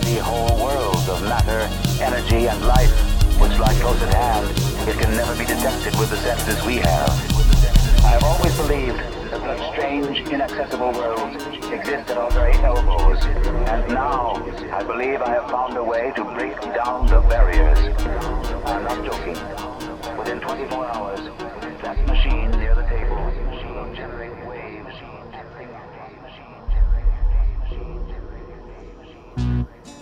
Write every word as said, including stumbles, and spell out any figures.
see whole worlds of matter, energy, and life, which lie close at hand, yet can never be detected with the senses we have. I have always believed that such strange, inaccessible worlds exist at our very elbows, and now I believe I have found a way to break down the barriers. I'm not joking.